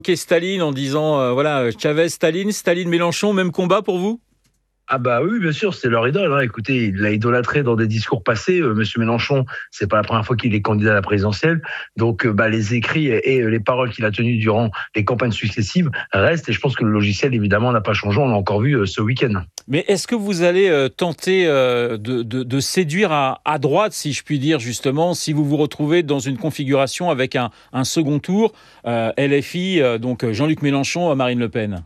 Staline en disant voilà, Chavez, Staline, Staline, Mélenchon, même combat pour vous? Ah bah oui, bien sûr, c'est leur idole. Écoutez, il l'a idolâtré dans des discours passés. Monsieur Mélenchon, c'est pas la première fois qu'il est candidat à la présidentielle. Donc, les écrits et les paroles qu'il a tenues durant les campagnes successives restent. Et je pense que le logiciel, évidemment, n'a pas changé. On l'a encore vu ce week-end. Mais est-ce que vous allez tenter de séduire à droite, si je puis dire, justement, si vous vous retrouvez dans une configuration avec un second tour, LFI, donc Jean-Luc Mélenchon, Marine Le Pen?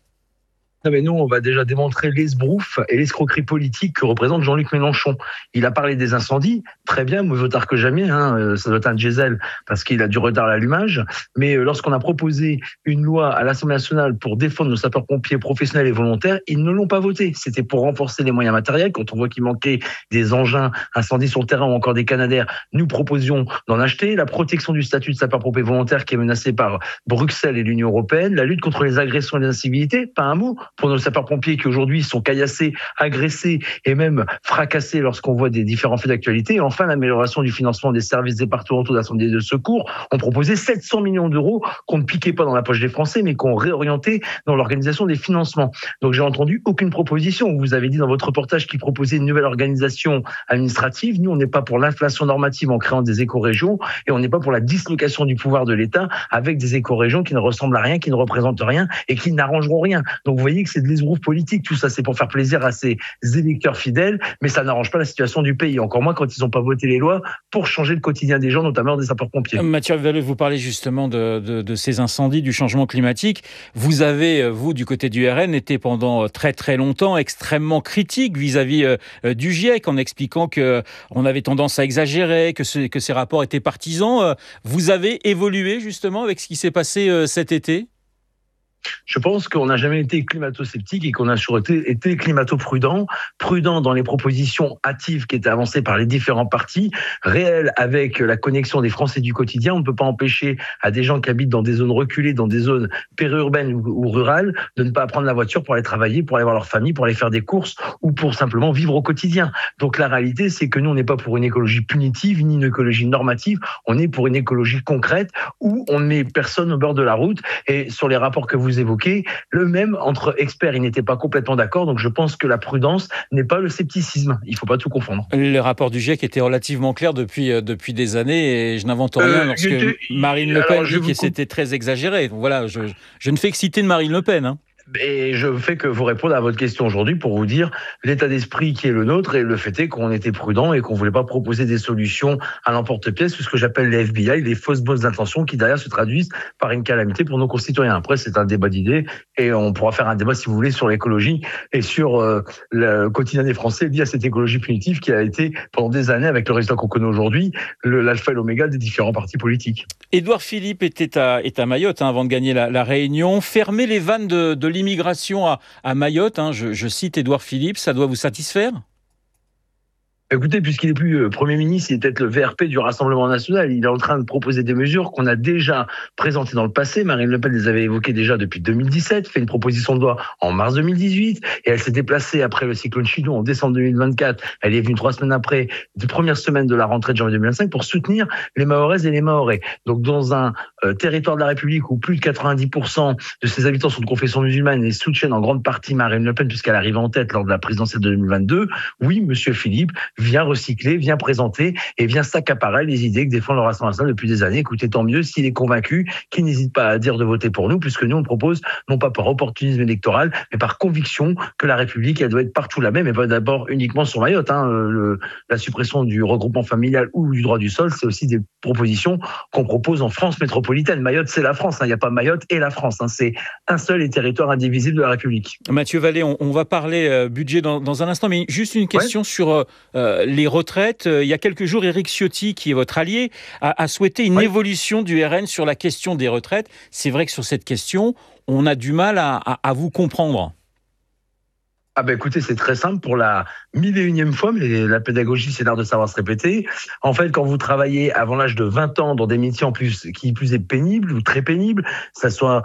Non, mais nous, on va déjà démontrer l'esbrouf et l'escroquerie politique que représente Jean-Luc Mélenchon. Il a parlé des incendies, très bien, mieux vaut tard que jamais, ça doit être un diesel parce qu'il a du retard à l'allumage. Mais lorsqu'on a proposé une loi à l'Assemblée nationale pour défendre nos sapeurs-pompiers professionnels et volontaires, ils ne l'ont pas voté. C'était pour renforcer les moyens matériels. Quand on voit qu'il manquait des engins incendies sur le terrain ou encore des canadaires, nous proposions d'en acheter. La protection du statut de sapeur-pompier volontaire qui est menacé par Bruxelles et l'Union européenne, la lutte contre les agressions et les incivilités, pas un mot pour nos sapeurs-pompiers qui aujourd'hui sont caillassés, agressés et même fracassés lorsqu'on voit des différents faits d'actualité. Et enfin, l'amélioration du financement des services départementaux d'incendie et de secours. On proposait 700 millions d'euros qu'on ne piquait pas dans la poche des Français, mais qu'on réorientait dans l'organisation des financements. Donc, j'ai entendu aucune proposition. Vous avez dit dans votre reportage qu'il proposait une nouvelle organisation administrative. Nous, on n'est pas pour l'inflation normative en créant des écorégions et on n'est pas pour la dislocation du pouvoir de l'État avec des écorégions qui ne ressemblent à rien, qui ne représentent rien et qui n'arrangeront rien. Donc, vous voyez que c'est de l'esbrouf politique. Tout ça, c'est pour faire plaisir à ses électeurs fidèles, mais ça n'arrange pas la situation du pays. Encore moins quand ils n'ont pas voté les lois pour changer le quotidien des gens, notamment des sapeurs-pompiers. Mathieu Vallée, vous parlez justement de ces incendies, du changement climatique. Vous avez, vous, du côté du RN, été pendant très très longtemps extrêmement critique vis-à-vis du GIEC, en expliquant qu'on avait tendance à exagérer, que ces rapports étaient partisans. Vous avez évolué justement avec ce qui s'est passé cet été? Je pense qu'on n'a jamais été climato-sceptique et qu'on a toujours été climato-prudent, prudent dans les propositions hâtives qui étaient avancées par les différents partis, réel avec la connexion des Français du quotidien. On ne peut pas empêcher à des gens qui habitent dans des zones reculées, dans des zones périurbaines ou rurales, de ne pas prendre la voiture pour aller travailler, pour aller voir leur famille, pour aller faire des courses ou pour simplement vivre au quotidien. Donc la réalité, c'est que nous, on n'est pas pour une écologie punitive ni une écologie normative, on est pour une écologie concrète où on ne met personne au bord de la route. Et sur les rapports que vous évoquez, le même entre experts, ils n'étaient pas complètement d'accord. Donc je pense que la prudence n'est pas le scepticisme. Il ne faut pas tout confondre. Le rapport du GIEC était relativement clair depuis des années et je n'invente rien lorsque Marine Le Pen dit que c'était très exagéré. Donc voilà, je ne fais que citer de Marine Le Pen. Et je fais que vous répondre à votre question aujourd'hui pour vous dire l'état d'esprit qui est le nôtre et le fait est qu'on était prudent et qu'on voulait pas proposer des solutions à l'emporte-pièce, ce que j'appelle les FBI, les fausses bonnes intentions qui derrière se traduisent par une calamité pour nos concitoyens. Après, c'est un débat d'idées et on pourra faire un débat si vous voulez sur l'écologie et sur le quotidien des Français lié à cette écologie punitive qui a été pendant des années avec le résultat qu'on connaît aujourd'hui, l'alpha et l'oméga des différents partis politiques. Édouard Philippe est à Mayotte avant de gagner la Réunion. Fermer les vannes de l'immigration à Mayotte, je cite Édouard Philippe, ça doit vous satisfaire ? Écoutez, puisqu'il n'est plus Premier ministre, il est peut-être le VRP du Rassemblement national. Il est en train de proposer des mesures qu'on a déjà présentées dans le passé. Marine Le Pen les avait évoquées déjà depuis 2017, fait une proposition de loi en mars 2018, et elle s'est déplacée après le cyclone Chido en décembre 2024. Elle est venue 3 semaines après, de première semaine de la rentrée de janvier 2025, pour soutenir les Mahoraises et les Mahorais. Donc dans un territoire de la République où plus de 90% de ses habitants sont de confession musulmane et soutiennent en grande partie Marine Le Pen puisqu'elle arrive en tête lors de la présidentielle de 2022, oui, Monsieur Philippe vient recycler, vient présenter et vient s'accaparer les idées que défend le Rassemblement national depuis des années. Écoutez, tant mieux s'il est convaincu, qu'il n'hésite pas à dire de voter pour nous, puisque nous on propose, non pas par opportunisme électoral, mais par conviction que la République, elle doit être partout la même, et pas d'abord uniquement sur Mayotte. La suppression du regroupement familial ou du droit du sol, c'est aussi des propositions qu'on propose en France métropolitaine. Mayotte, c'est la France, il n'y a pas Mayotte et la France, c'est un seul et territoire indivisible de la République. Mathieu Vallée, on va parler budget dans un instant, mais juste une question sur les retraites. Il y a quelques jours, Éric Ciotti, qui est votre allié, a souhaité une évolution du RN sur la question des retraites. C'est vrai que sur cette question, on a du mal à vous comprendre. Ah ben écoutez, c'est très simple pour la 1001e fois, mais la pédagogie, c'est l'art de savoir se répéter. En fait, quand vous travaillez avant l'âge de 20 ans dans des métiers en plus qui plus est pénible ou très pénible, que ça soit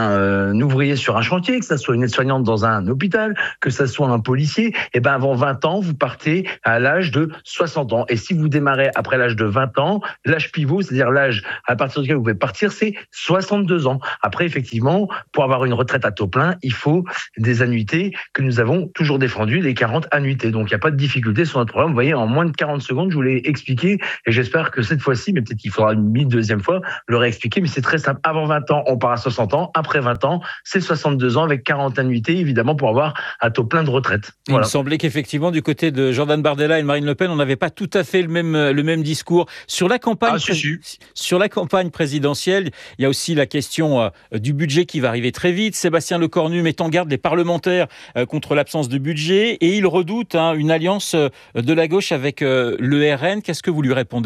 un ouvrier sur un chantier, que ça soit une aide-soignante dans un hôpital, que ça soit un policier, et ben avant 20 ans, vous partez à l'âge de 60 ans. Et si vous démarrez après l'âge de 20 ans, l'âge pivot, c'est-à-dire l'âge à partir duquel vous pouvez partir, c'est 62 ans. Après, effectivement, pour avoir une retraite à taux plein, il faut des annuités que nous avons toujours défendu, les 40 annuités. Donc, il n'y a pas de difficulté sur notre programme. Vous voyez, en moins de 40 secondes, je vous l'ai expliqué et j'espère que cette fois-ci, mais peut-être qu'il faudra une deuxième fois, le réexpliquer, mais c'est très simple. Avant 20 ans, on part à 60 ans. Après 20 ans, c'est 62 ans avec 40 annuités, évidemment, pour avoir à taux plein de retraite. Voilà. Il me semblait qu'effectivement, du côté de Jordan Bardella et Marine Le Pen, on n'avait pas tout à fait le même discours. Sur la campagne, sur la campagne présidentielle, il y a aussi la question du budget qui va arriver très vite. Sébastien Lecornu met en garde les parlementaires contre l'absence de budget et il redoute une alliance de la gauche avec le RN. Qu'est-ce que vous lui répondez ?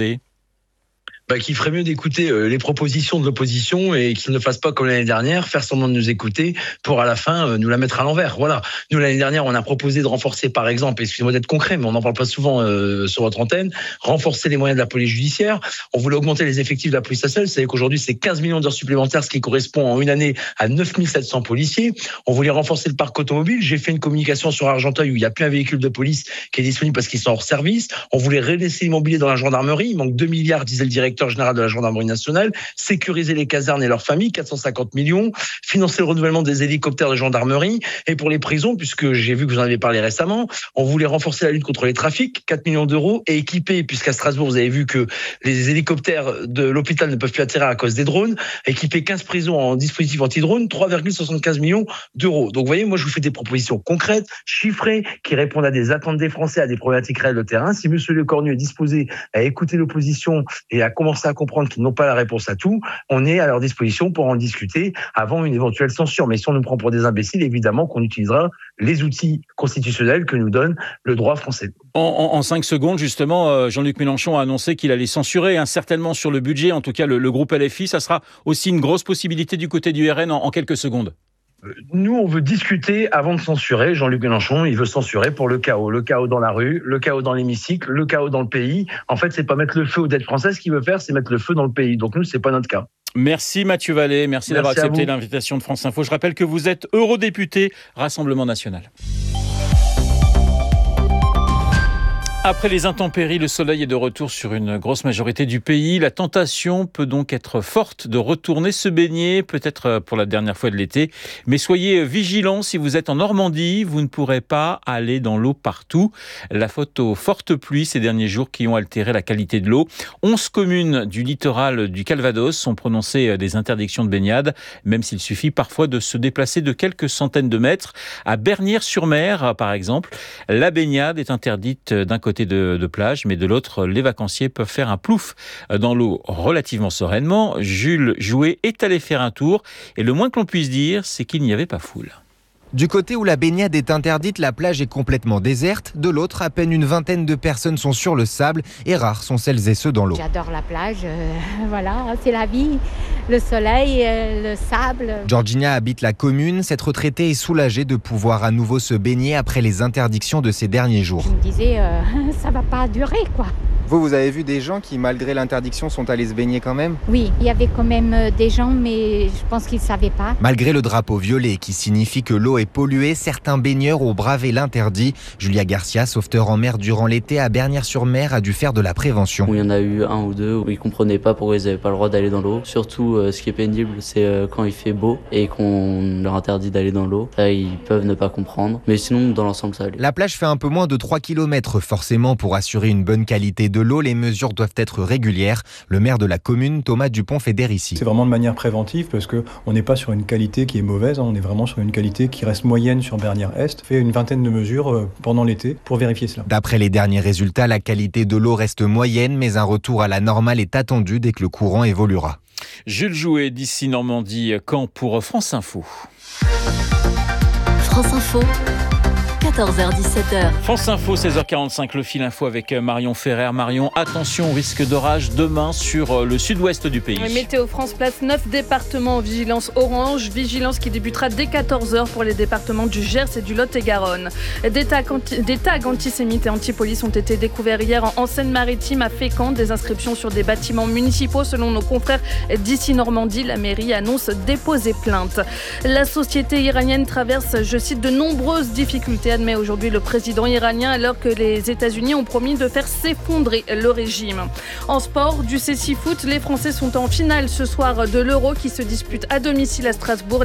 Qu'il ferait mieux d'écouter les propositions de l'opposition et qu'il ne fasse pas comme l'année dernière, faire semblant de nous écouter pour à la fin nous la mettre à l'envers. Voilà. Nous, l'année dernière, on a proposé de renforcer, par exemple, excusez-moi d'être concret, mais on n'en parle pas souvent sur votre antenne, renforcer les moyens de la police judiciaire. On voulait augmenter les effectifs de la police nationale. Vous savez qu'aujourd'hui, c'est 15 millions d'heures supplémentaires, ce qui correspond en une année à 9700 policiers. On voulait renforcer le parc automobile. J'ai fait une communication sur Argenteuil où il n'y a plus un véhicule de police qui est disponible parce qu'ils sont hors service. On voulait redresser l'immobilier dans la gendarmerie. Il manque 2 milliards, disait le directeur général de la gendarmerie nationale, sécuriser les casernes et leurs familles, 450 millions, financer le renouvellement des hélicoptères de gendarmerie, et pour les prisons, puisque j'ai vu que vous en avez parlé récemment, on voulait renforcer la lutte contre les trafics, 4 millions d'euros, et équiper, puisqu'à Strasbourg, vous avez vu que les hélicoptères de l'hôpital ne peuvent plus atterrir à cause des drones, équiper 15 prisons en dispositif anti-drone, 3,75 millions d'euros. Donc vous voyez, moi je vous fais des propositions concrètes, chiffrées, qui répondent à des attentes des Français, à des problématiques réelles de terrain. Si monsieur Lecornu est disposé à écouter l'opposition et à commencer à comprendre qu'ils n'ont pas la réponse à tout, on est à leur disposition pour en discuter avant une éventuelle censure. Mais si on nous prend pour des imbéciles, évidemment qu'on utilisera les outils constitutionnels que nous donne le droit français. En 5 secondes, justement, Jean-Luc Mélenchon a annoncé qu'il allait censurer, certainement sur le budget, en tout cas le groupe LFI. Ça sera aussi une grosse possibilité du côté du RN en quelques secondes. Nous, on veut discuter avant de censurer. Jean-Luc Mélenchon, il veut censurer pour le chaos dans la rue, le chaos dans l'hémicycle, le chaos dans le pays. En fait, c'est pas mettre le feu aux dettes françaises qu'il veut faire, c'est mettre le feu dans le pays. Donc nous, c'est pas notre cas. Merci Mathieu Vallée, merci d'avoir accepté l'invitation de France Info. Je rappelle que vous êtes eurodéputé Rassemblement National. Après les intempéries, le soleil est de retour sur une grosse majorité du pays. La tentation peut donc être forte de retourner se baigner, peut-être pour la dernière fois de l'été. Mais soyez vigilants, si vous êtes en Normandie, vous ne pourrez pas aller dans l'eau partout. La faute aux fortes pluies ces derniers jours qui ont altéré la qualité de l'eau. 11 communes du littoral du Calvados ont prononcé des interdictions de baignade, même s'il suffit parfois de se déplacer de quelques centaines de mètres. À Bernières-sur-Mer, par exemple, la baignade est interdite d'un côté de plage, mais de l'autre, les vacanciers peuvent faire un plouf dans l'eau relativement sereinement. Jules Jouet est allé faire un tour et le moins que l'on puisse dire, c'est qu'il n'y avait pas foule. Du côté où la baignade est interdite, la plage est complètement déserte. De l'autre, à peine une vingtaine de personnes sont sur le sable et rares sont celles et ceux dans l'eau. J'adore la plage, voilà, c'est la vie, le soleil, le sable. Georgina habite la commune. Cette retraitée est soulagée de pouvoir à nouveau se baigner après les interdictions de ces derniers jours. Je me disais, ça va pas durer, quoi. Vous avez vu des gens qui, malgré l'interdiction, sont allés se baigner quand même ? Oui, il y avait quand même des gens, mais je pense qu'ils ne savaient pas. Malgré le drapeau violet qui signifie que l'eau est polluée, certains baigneurs ont bravé l'interdit. Julia Garcia, sauveteur en mer durant l'été à Bernières-sur-Mer, a dû faire de la prévention. Il y en a eu un ou deux où ils ne comprenaient pas pourquoi ils n'avaient pas le droit d'aller dans l'eau. Surtout, ce qui est pénible, c'est quand il fait beau et qu'on leur interdit d'aller dans l'eau. Là, ils peuvent ne pas comprendre. Mais sinon, dans l'ensemble, ça allait. La plage fait un peu moins de 3 km. Forcément, pour assurer une bonne qualité de l'eau, les mesures doivent être régulières. Le maire de la commune, Thomas Dupont, fédère ici. C'est vraiment de manière préventive parce qu'on n'est pas sur une qualité qui est mauvaise, on est vraiment sur une qualité qui reste moyenne sur Bernières-Est. On fait une vingtaine de mesures pendant l'été pour vérifier cela. D'après les derniers résultats, la qualité de l'eau reste moyenne, mais un retour à la normale est attendu dès que le courant évoluera. Jules Jouet, d'ici Normandie, Caen pour France Info. France Info, 14h-17h. France Info, 16h45, le fil info avec Marion Ferrer. Marion, attention au risque d'orage demain sur le sud-ouest du pays. Météo France place 9 départements en vigilance orange. Vigilance qui débutera dès 14h pour les départements du Gers et du Lot-et-Garonne. Des tags antisémites et anti-police ont été découverts hier en Seine-Maritime à Fécamp. Des inscriptions sur des bâtiments municipaux. Selon nos confrères d'ici Normandie, la mairie annonce déposer plainte. La société iranienne traverse, je cite, de nombreuses difficultés, admet aujourd'hui le président iranien, alors que les États-Unis ont promis de faire s'effondrer le régime. En sport, du CC Foot, les Français sont en finale ce soir de l'Euro qui se dispute à domicile à Strasbourg.